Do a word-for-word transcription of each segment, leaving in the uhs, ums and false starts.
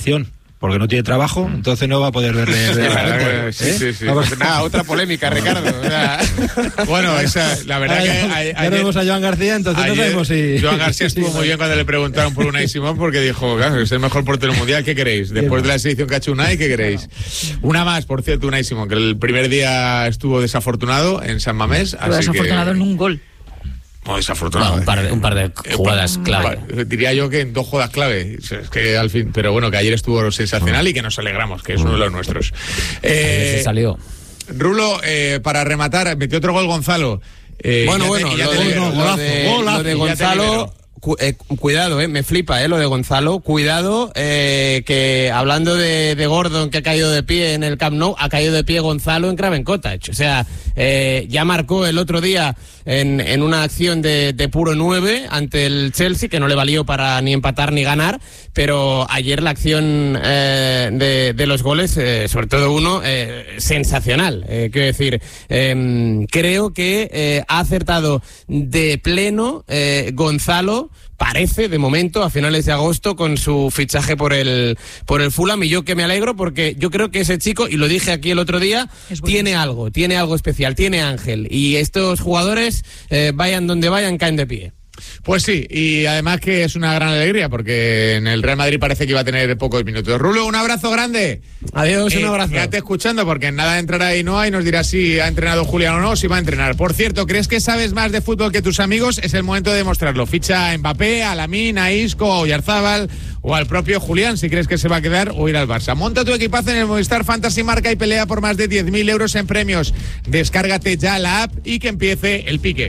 selección. Porque no tiene trabajo, entonces no va a poder verle. ¿eh? Sí, sí, sí. Pues nada, otra polémica, Ricardo. O sea, bueno, esa, la verdad Ahora, que. Ya, ayer, ya vemos a Joan García, entonces ayer, no sabemos si. Joan García estuvo muy bien cuando le preguntaron por Unai Simón, porque dijo, claro, es el mejor portero mundial, ¿qué queréis? Después de la selección que ha hecho Unai, ¿qué queréis? Una más, por cierto, Unai Simón, que el primer día estuvo desafortunado en San Mamés. Así desafortunado que, en un gol. No, desafortunado. No, un, par de, un par de jugadas eh, clave. Diría yo que en dos jugadas clave. Es que al fin, pero bueno, que ayer estuvo sensacional y que nos alegramos, que es uno de los nuestros. Eh, se salió. Rulo, eh, para rematar, metió otro gol Gonzalo. Eh, bueno, bueno, te, lo, de, libero, lo, de, lo de Gonzalo. Cu eh, cuidado, eh, me flipa eh, lo de Gonzalo. Cuidado, eh, que hablando de, de Gordon, que ha caído de pie en el Camp Nou, ha caído de pie Gonzalo en Craven Cottage. O sea, eh, ya marcó el otro día en, en una acción de, de puro nueve ante el Chelsea, que no le valió para ni empatar ni ganar, pero ayer la acción eh, de, de los goles, eh, sobre todo uno, eh, sensacional. Eh, quiero decir, eh, creo que eh, ha acertado de pleno eh, Gonzalo, parece, de momento, a finales de agosto, con su fichaje por el por el Fulham, y yo que me alegro porque yo creo que ese chico, y lo dije aquí el otro día, tiene algo, tiene algo especial, tiene ángel, y estos jugadores, eh, vayan donde vayan, caen de pie. Pues sí, y además que es una gran alegría porque en el Real Madrid parece que iba a tener pocos minutos. Rulo, un abrazo grande. Adiós, eh, un abrazo. Quédate escuchando porque en nada entrará Ainhoa y nos dirá si ha entrenado Julián o no, si va a entrenar. Por cierto, ¿crees que sabes más de fútbol que tus amigos? Es el momento de demostrarlo. Ficha a Mbappé, a Lamine, a Isco, a Oyarzábal o al propio Julián si crees que se va a quedar o ir al Barça. Monta tu equipazo en el Movistar Fantasy Marca y pelea por más de diez mil euros en premios. Descárgate ya la app y que empiece el pique.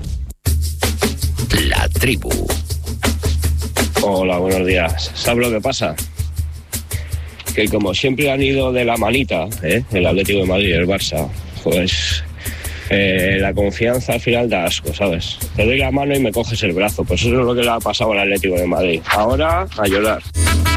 La tribu. Hola, buenos días. ¿Sabes lo que pasa? Que como siempre han ido de la manita, ¿eh? El Atlético de Madrid y el Barça, pues eh, la confianza al final da asco, ¿sabes? Te doy la mano y me coges el brazo. Pues eso es lo que le ha pasado al Atlético de Madrid. Ahora, a llorar.